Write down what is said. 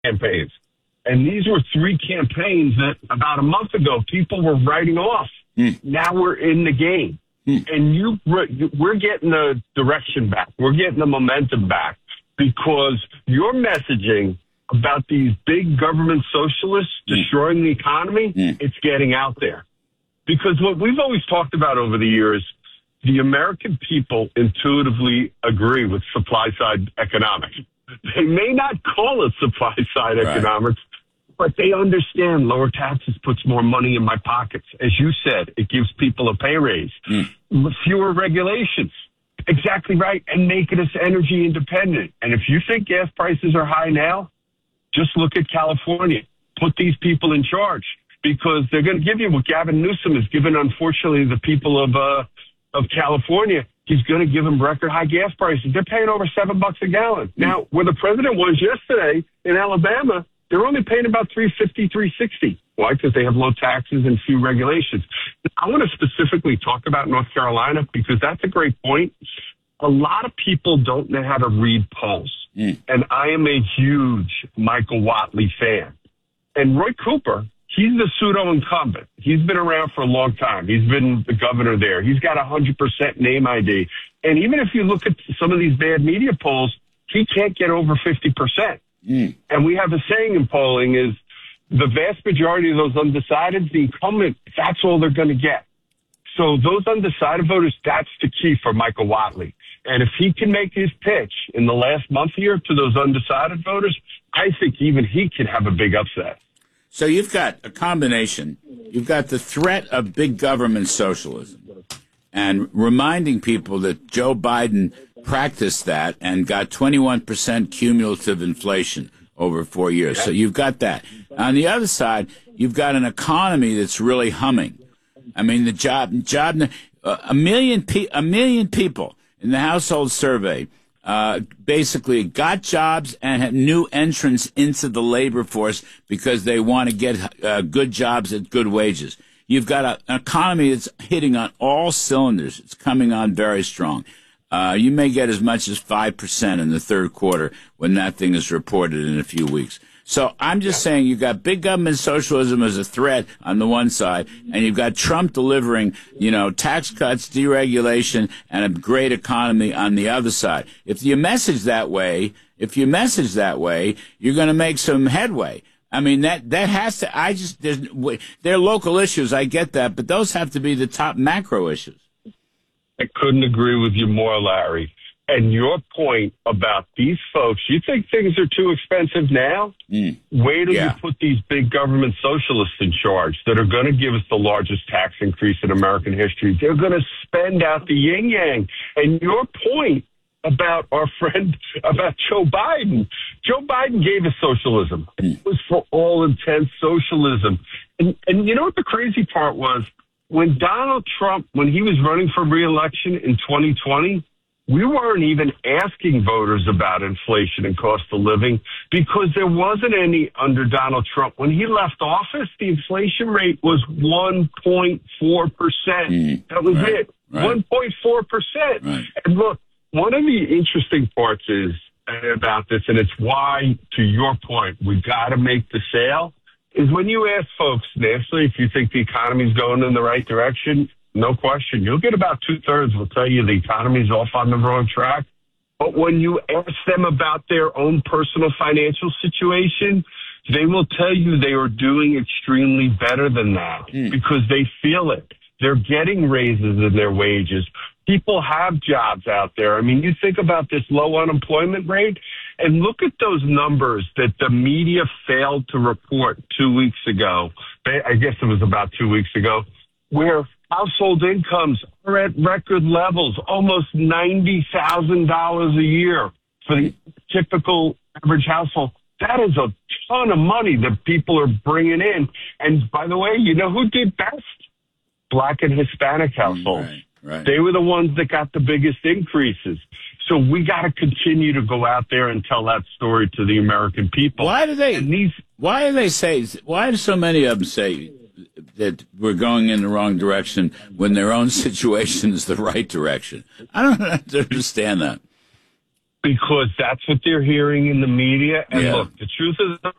campaigns. And these were three campaigns that about a month ago people were writing off. Now we're in the game. And we're getting the direction back. We're getting the momentum back because your messaging about these big government socialists destroying the economy, it's getting out there. Because what we've always talked about over the years, the American people intuitively agree with supply-side economics. They may not call it supply-side economics, but they understand lower taxes puts more money in my pockets. As you said, it gives people a pay raise. Fewer regulations. Exactly right. And making us energy independent. And if you think gas prices are high now, just look at California. Put these people in charge because they're going to give you what Gavin Newsom has given, unfortunately, the people of California. He's going to give them record high gas prices. They're paying over $7 a gallon. Now, where the president was yesterday in Alabama, they're only paying about $3.50, $3.60. Why? Because they have low taxes and few regulations. I want to specifically talk about North Carolina because that's a great point. A lot of people don't know how to read polls. And I am a huge Michael Whatley fan. And Roy Cooper, he's the pseudo-incumbent. He's been around for a long time. He's been the governor there. He's got 100% name ID. And even if you look at some of these bad media polls, he can't get over 50%. And we have a saying in polling is the vast majority of those undecideds, the incumbent, that's all they're going to get. So those undecided voters, that's the key for Michael Whatley. And if he can make his pitch in the last month here to those undecided voters, I think even he can have a big upset. So you've got a combination. You've got the threat of big government socialism and reminding people that Joe Biden practiced that and got 21% cumulative inflation over 4 years. So you've got that. On the other side, you've got an economy that's really humming. I mean, a million people in the household survey basically got jobs and had new entrants into the labor force because they want to get good jobs at good wages. You've got an economy that's hitting on all cylinders. It's coming on very strong. You may get as much as 5% in the third quarter when that thing is reported in a few weeks. So I'm just saying you've got big government socialism as a threat on the one side, and you've got Trump delivering, tax cuts, deregulation, and a great economy on the other side. If you message that way, you're going to make some headway. I mean, that has to, they're local issues, I get that, but those have to be the top macro issues. I couldn't agree with you more, Larry. And your point about these folks, you think things are too expensive now? Wait till you put these big government socialists in charge that are going to give us the largest tax increase in American history. They're going to spend out the yin-yang. And your point about our friend, about Joe Biden. Joe Biden gave us socialism. It was for all intents socialism. And you know what the crazy part was? When Donald Trump, when he was running for re-election in 2020, we weren't even asking voters about inflation and cost of living because there wasn't any under Donald Trump. When he left office, the inflation rate was 1.4%. That was it, 1.4%. Right. And look, one of the interesting parts is about this, and it's why, to your point, we got to make the sale, is when you ask folks nationally if you think the economy's going in the right direction, no question. You'll get about 2/3 will tell you the economy's off on the wrong track. But when you ask them about their own personal financial situation, they will tell you they are doing extremely better than that because they feel it. They're getting raises in their wages. People have jobs out there. I mean, you think about this low unemployment rate and look at those numbers that the media failed to report 2 weeks ago. I guess it was about 2 weeks ago, where household incomes are at record levels, almost $90,000 a year for the typical average household. That is a ton of money that people are bringing in. And by the way, you know who did best? Black and Hispanic households. Right. They were the ones that got the biggest increases. So we got to continue to go out there and tell that story to the American people. Why do so many of them say that we're going in the wrong direction when their own situation is the right direction? I don't understand that. because that's what they're hearing in the media. And look, the truth of the